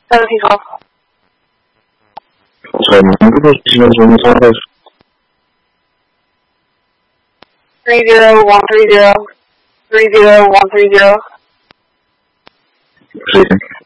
1712. Sorry, can you repeat those one more time, please? 30130. 30130. Proceeding.